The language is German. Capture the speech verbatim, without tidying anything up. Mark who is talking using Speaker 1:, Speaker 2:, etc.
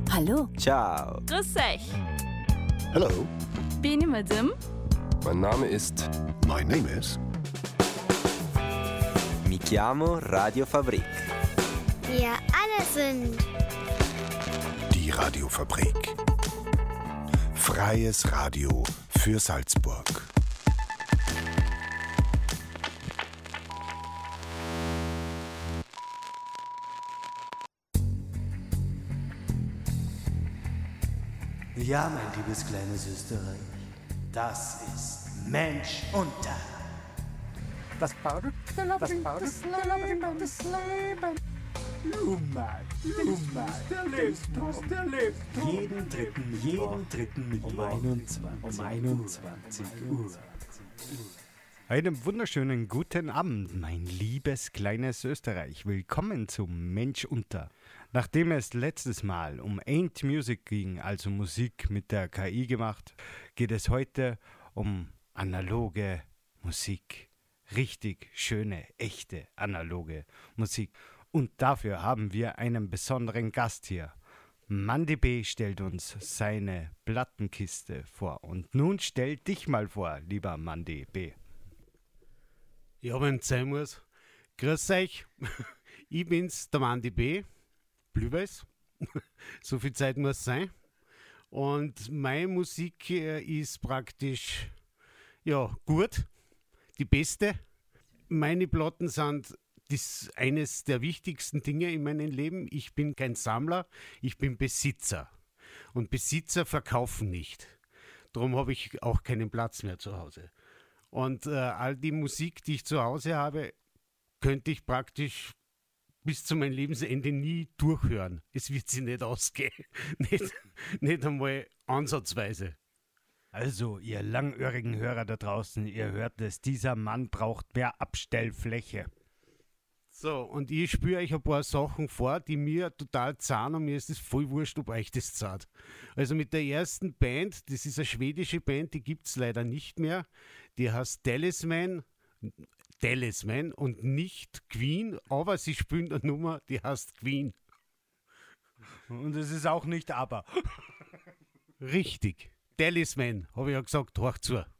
Speaker 1: Hallo.
Speaker 2: Ciao.
Speaker 1: Grüß euch.
Speaker 3: Hello.
Speaker 1: Bin ich Madame?
Speaker 2: Mein Name ist...
Speaker 3: My name is...
Speaker 2: Mi chiamo Radio Fabrik.
Speaker 4: Wir alle sind...
Speaker 3: Die Radiofabrik. Freies Radio für Salzburg.
Speaker 5: Ja, mein liebes kleines Österreich, das ist Mensch unter.
Speaker 6: Das Powder, das Powder, das Leben, das Leben. Lummer, Lummer, der Lebensdurst, der Lebensdurst.
Speaker 5: Jeden dritten, jeden dritten Mittwoch um einundzwanzig, um einundzwanzig Uhr.
Speaker 7: Einen wunderschönen guten Abend, mein liebes kleines Österreich. Willkommen zum Mensch unter. Nachdem es letztes Mal um Ain't Music ging, also Musik mit der K I gemacht, geht es heute um analoge Musik. Richtig schöne, echte, analoge Musik. Und dafür haben wir einen besonderen Gast hier. Mandy B. stellt uns seine Plattenkiste vor. Und nun stell dich mal vor, lieber Mandy B.
Speaker 8: Ja, wenn es sein muss. Grüß euch, ich bin's, der Mandy B. Blühweiß. So viel Zeit muss sein. Und meine Musik äh, ist praktisch, ja, gut, die beste. Meine Platten sind das eines der wichtigsten Dinge in meinem Leben. Ich bin kein Sammler, ich bin Besitzer. Und Besitzer verkaufen nicht. Darum habe ich auch keinen Platz mehr zu Hause. Und äh, all die Musik, die ich zu Hause habe, könnte ich praktisch bis zu meinem Lebensende nie durchhören. Es wird sich nicht ausgehen. nicht, nicht einmal ansatzweise.
Speaker 7: Also, ihr langöhrigen Hörer da draußen, ihr hört es, dieser Mann braucht mehr Abstellfläche.
Speaker 8: So, und ich spüre euch ein paar Sachen vor, die mir total zahlen, und mir ist es voll wurscht, ob euch das zahlt. Also mit der ersten Band, das ist eine schwedische Band, die gibt es leider nicht mehr, die heißt Talisman, Talisman und nicht Queen, aber sie spielen eine Nummer, die heißt Queen.
Speaker 7: Und es ist auch nicht aber.
Speaker 8: Richtig, Talisman, habe ich ja gesagt, hör zu.